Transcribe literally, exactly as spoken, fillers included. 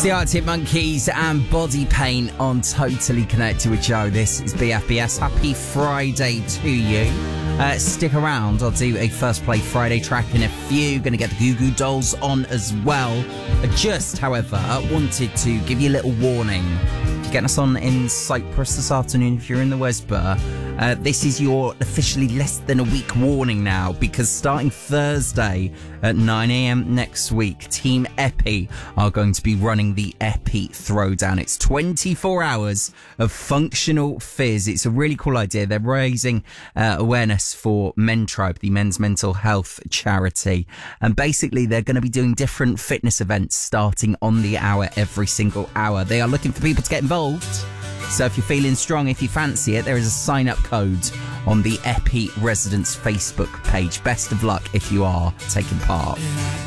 The Arctic Monkeys and Body Paint on Totally Connected with Joe. This is B F B S. Happy Friday to you. Uh, stick around. I'll do a First Play Friday track in a few. Going to get the Goo Goo Dolls on as well. I just, however, wanted to give you a little warning. You're getting us on in Cyprus this afternoon if you're in the Westbur. Uh, this is your officially less than a week warning now, because starting Thursday at nine a.m. next week, Team Epi are going to be running the Epi Throwdown. It's twenty-four hours of functional fizz. It's a really cool idea. They're raising uh, awareness for Mentribe, the men's mental health charity. And basically, they're going to be doing different fitness events starting on the hour every single hour. They are looking for people to get involved. So if you're feeling strong, if you fancy it, there is a sign-up code on the Epi Residents Facebook page. Best of luck if you are taking part.